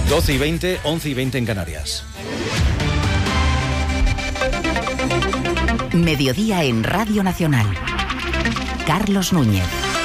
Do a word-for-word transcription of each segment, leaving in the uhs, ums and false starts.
doce y veinte, once y veinte en Canarias. Mediodía en Radio Nacional. Carlos Núñez.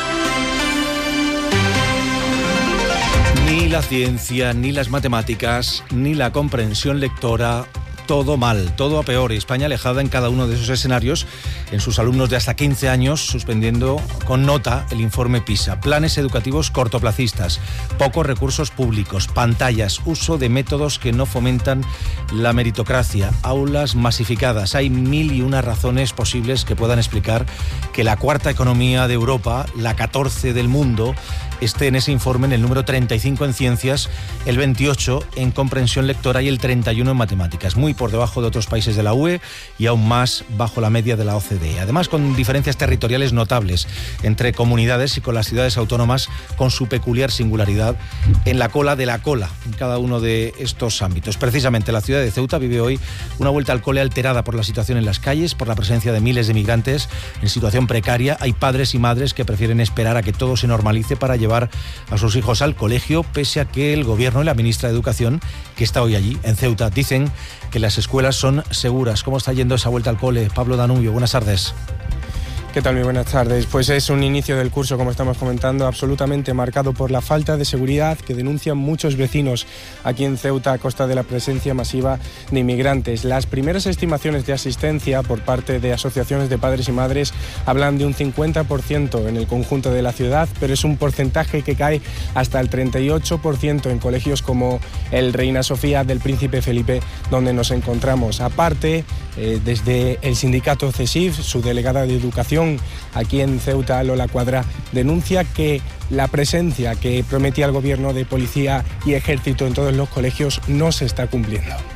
Ni la ciencia, ni las matemáticas, ni la comprensión lectora, todo mal, todo a peor. España alejada en cada uno de esos escenarios, en sus alumnos de hasta quince años, suspendiendo con nota el informe PISA. Planes educativos cortoplacistas, pocos recursos públicos, pantallas, uso de métodos que no fomentan la meritocracia, aulas masificadas. Hay mil y una razones posibles que puedan explicar que la cuarta economía de Europa, la catorce del mundo, esté en ese informe en el número treinta y cinco en ciencias, el veintiocho en comprensión lectora y el treinta y uno en matemáticas, muy por debajo de otros países de la U E y aún más bajo la media de la O C D E. Además, con diferencias territoriales notables entre comunidades y con las ciudades autónomas con su peculiar singularidad en la cola de la cola en cada uno de estos ámbitos. Precisamente la ciudad de Ceuta vive hoy una vuelta al cole alterada por la situación en las calles, por la presencia de miles de migrantes en situación precaria. Hay padres y madres que prefieren esperar a que todo se normalice para llevar a sus hijos al colegio, pese a que el gobierno y la ministra de Educación, que está hoy allí en Ceuta, dicen que las escuelas son seguras. ¿Cómo está yendo esa vuelta al cole? Pablo Danubio, buenas tardes. ¿Qué tal? Muy buenas tardes. Pues es un inicio del curso, como estamos comentando, absolutamente marcado por la falta de seguridad que denuncian muchos vecinos aquí en Ceuta a costa de la presencia masiva de inmigrantes. Las primeras estimaciones de asistencia por parte de asociaciones de padres y madres hablan de un cincuenta por ciento en el conjunto de la ciudad, pero es un porcentaje que cae hasta el treinta y ocho por ciento en colegios como el Reina Sofía del Príncipe Felipe, donde nos encontramos. Aparte, eh, desde el sindicato CESIF, su delegada de Educación aquí en Ceuta, Lola Cuadra, denuncia que la presencia que prometía el gobierno de policía y ejército en todos los colegios no se está cumpliendo.